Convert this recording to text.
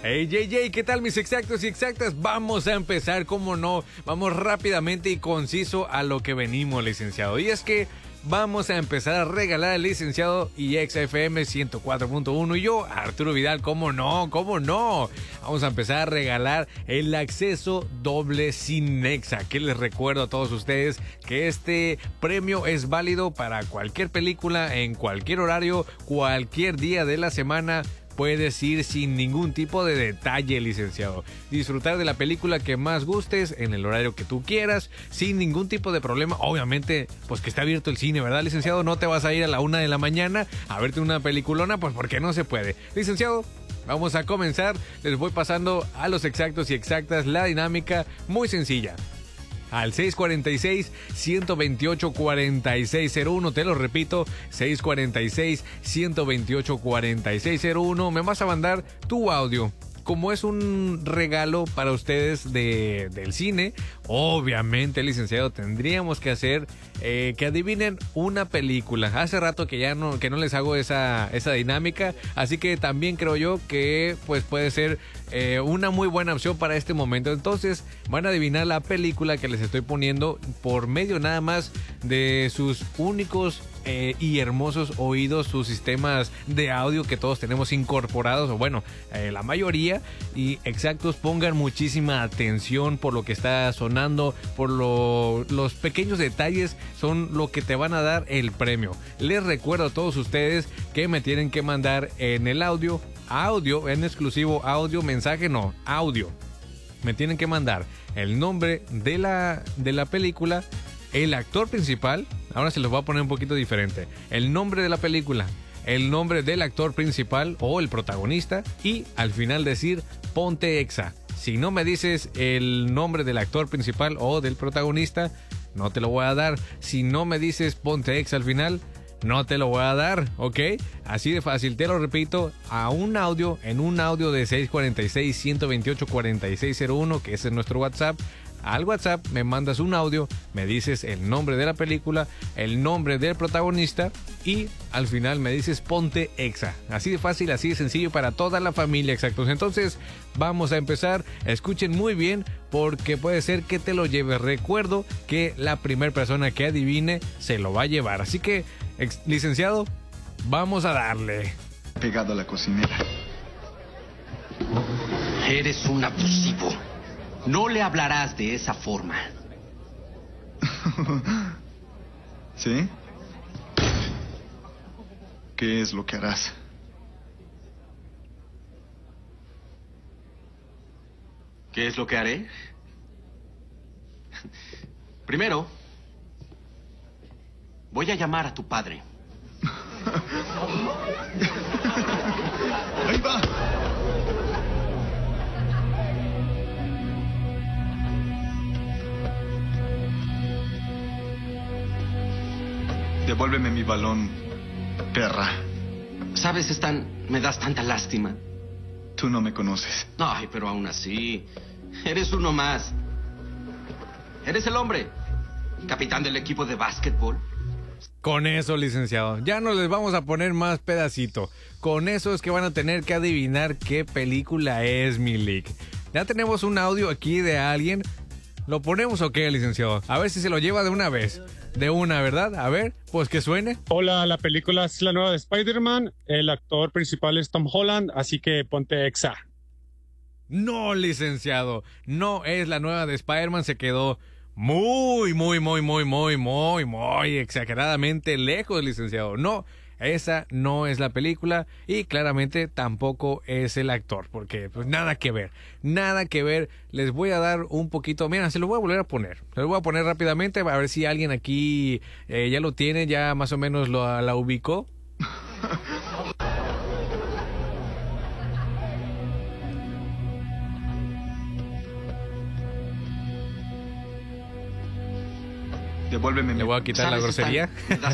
Hey, JJ, ¿qué tal mis exactos y exactas? Vamos a empezar, como no, vamos rápidamente y conciso a lo que venimos, licenciado. Y es que vamos a empezar a regalar al licenciado y XFM 104.1 y yo, Arturo Vidal, ¿cómo no? Vamos a empezar a regalar el acceso doble sin Nexa, que les recuerdo a todos ustedes que este premio es válido para cualquier película, en cualquier horario, cualquier día de la semana. Puedes ir sin ningún tipo de detalle, licenciado. Disfrutar de la película que más gustes, en el horario que tú quieras, sin ningún tipo de problema. Obviamente, pues que está abierto el cine, ¿verdad, licenciado? No te vas a ir a la 1 de la mañana a verte una peliculona, pues porque no se puede. Licenciado, vamos a comenzar. Les voy pasando a los exactos y exactas la dinámica muy sencilla. Al 646-128-4601, te lo repito, 646-128-4601, me vas a mandar tu audio. Como es un regalo para ustedes del cine, obviamente, licenciado, tendríamos que hacer que adivinen una película. Hace rato que no les hago esa dinámica, así que también creo yo que pues puede ser una muy buena opción para este momento. Entonces van a adivinar la película que les estoy poniendo por medio nada más de sus únicos y hermosos oídos, sus sistemas de audio que todos tenemos incorporados, o bueno, la mayoría. Y exactos, pongan muchísima atención por lo que está sonando, por los pequeños detalles son lo que te van a dar el premio. Les recuerdo a todos ustedes que me tienen que mandar en el audio en exclusivo, audio. Me tienen que mandar el nombre de la película, el actor principal. Ahora se los voy a poner un poquito diferente. El nombre de la película, el nombre del actor principal o el protagonista, y al final decir ponte exa. Si no me dices el nombre del actor principal o del protagonista, no te lo voy a dar. Si no me dices ponte exa al final, no te lo voy a dar, ¿ok? Así de fácil, te lo repito, en un audio de 646-128-4601, que ese es nuestro WhatsApp. Al WhatsApp me mandas un audio, me dices el nombre de la película, el nombre del protagonista y al final me dices ponte exa. Así de fácil, así de sencillo para toda la familia, exactos. Entonces vamos a empezar. Escuchen muy bien porque puede ser que te lo lleves. Recuerdo que la primera persona que adivine se lo va a llevar. Así que, licenciado, vamos a darle. Pegado a la cocinera. Eres un abusivo. No le hablarás de esa forma. ¿Sí? ¿Qué es lo que harás? ¿Qué es lo que haré? Primero, voy a llamar a tu padre. ¡Ahí va! Devuélveme mi balón, perra. ¿Sabes, Stan? Me das tanta lástima. Tú no me conoces. Ay, pero aún así, eres uno más. Eres el hombre, capitán del equipo de básquetbol. Con eso, licenciado, ya no les vamos a poner más pedacito. Con eso es que van a tener que adivinar qué película es, Milik. Ya tenemos un audio aquí de alguien. ¿Lo ponemos o qué, licenciado? A ver si se lo lleva de una vez. De una, ¿verdad? A ver, pues que suene. Hola, la película es la nueva de Spider-Man. El actor principal es Tom Holland, así que ponte exa. No, licenciado, no es la nueva de Spider-Man. Se quedó muy exageradamente lejos, licenciado. No, esa no es la película y claramente tampoco es el actor, porque pues nada que ver. Les voy a dar un poquito, mira, se lo voy a volver a poner. Se lo voy a poner rápidamente a ver si alguien aquí ya lo tiene, ya más o menos la ubicó. Devuélveme mi... Le voy a quitar la ¿Sabes, grosería. Stan?